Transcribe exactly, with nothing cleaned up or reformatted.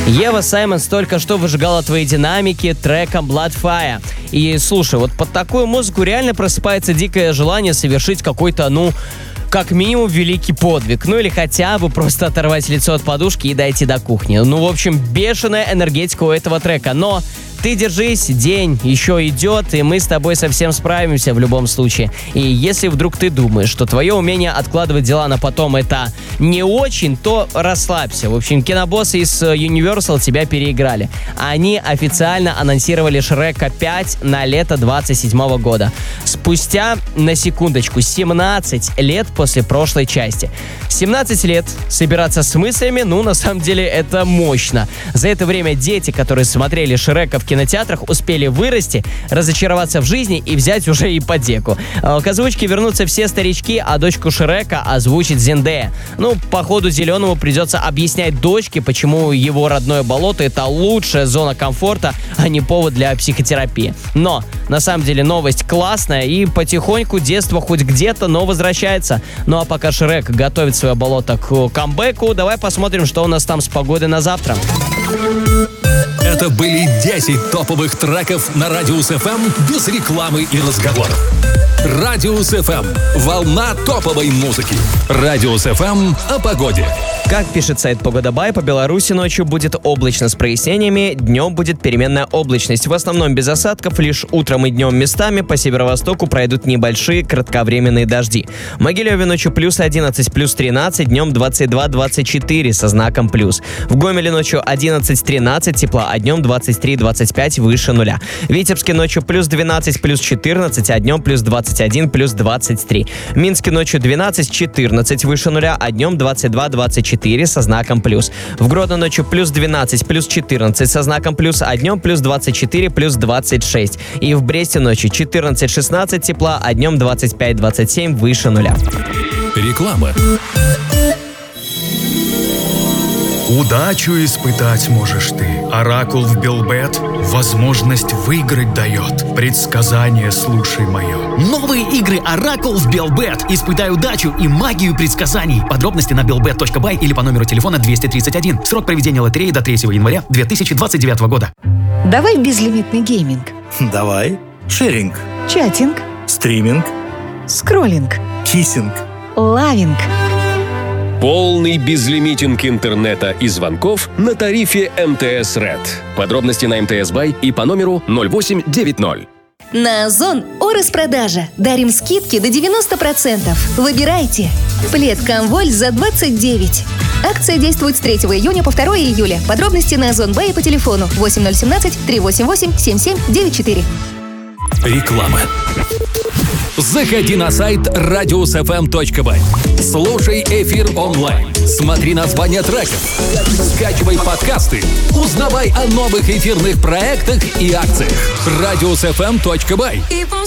Ева Саймонс только что выжигала твои динамики треком Bloodfire. И слушай, вот под такую музыку реально просыпается дикое желание совершить какой-то, ну, как минимум великий подвиг. Ну или хотя бы просто оторвать лицо от подушки и дойти до кухни. Ну, в общем, бешеная энергетика у этого трека. Но ты держись, день еще идет, и мы с тобой совсем справимся в любом случае. И если вдруг ты думаешь, что твое умение откладывать дела на потом это не очень, то расслабься. В общем, кинобоссы из Universal тебя переиграли. Они официально анонсировали Шрека пять на лето двадцать седьмого года. Спустя, на секундочку, семнадцать лет после прошлой части. семнадцать лет собираться с мыслями, ну, на самом деле, это мощно. За это время дети, которые смотрели Шрека в кинотеатрах, успели вырасти, разочароваться в жизни и взять уже ипотеку. К озвучке вернутся все старички, а дочку Шрека озвучит Зендея. Ну, по ходу Зеленому придется объяснять дочке, почему его родное болото — это лучшая зона комфорта, а не повод для психотерапии. Но, на самом деле, новость классная, и потихоньку детство хоть где-то, но возвращается. Ну а пока Шрек готовит свое болото к камбэку, давай посмотрим, что у нас там с погодой на завтра. Это были десять топовых треков на Радиус эф эм без рекламы и разговоров. Радиус эф эм. Волна топовой музыки. Радиус эф эм о погоде. Как пишет сайт Погода.бай, по Беларуси ночью будет облачно с прояснениями, днем будет переменная облачность. В основном без осадков, лишь утром и днем местами по северо-востоку пройдут небольшие кратковременные дожди. В Могилеве ночью плюс одиннадцать, плюс тринадцать, днем двадцать два двадцать четыре со знаком плюс. В Гомеле ночью одиннадцать тринадцать тепла, а днем двадцать три двадцать пять выше нуля. В Витебске ночью плюс двенадцать, плюс четырнадцать, а днем плюс двадцать один, плюс двадцать три. В Минске ночью двенадцать четырнадцать выше нуля, а днем двадцать два двадцать четыре со знаком плюс. В Гродно ночью плюс двенадцать, плюс четырнадцать со знаком плюс, а днем плюс двадцать четыре, плюс двадцать шесть. И в Бресте ночью четырнадцать шестнадцать тепла, а днем двадцать пять двадцать семь выше нуля. Реклама. Удачу испытать можешь ты. Оракул в Белбет возможность выиграть дает. Предсказание слушай мое. Новые игры Оракул в Белбет. Испытай удачу и магию предсказаний. Подробности на белбет точка бай или по номеру телефона двести тридцать один. Срок проведения лотереи до третьего января две тысячи двадцать девятого года. Давай безлимитный гейминг. Давай. Шеринг. Чатинг. Стриминг. Скроллинг. Киссинг. Лавинг. Полный безлимитинг интернета и звонков на тарифе эм тэ эс Red. Подробности на эм тэ эс Бай и по номеру ноль восемь девять ноль. На Озон о распродаже. Дарим скидки до девяносто процентов. Выбирайте. Плед Комволь за двадцать девять. Акция действует с третьего июня по второго июля. Подробности на Озон Бай по телефону восемь ноль один семь три восемь восемь семь семь девять четыре. Реклама. Заходи на сайт радиус эф эм точка бай. Слушай эфир онлайн. Смотри названия треков. Скачивай подкасты. Узнавай о новых эфирных проектах и акциях. радиус эф эм точка бай.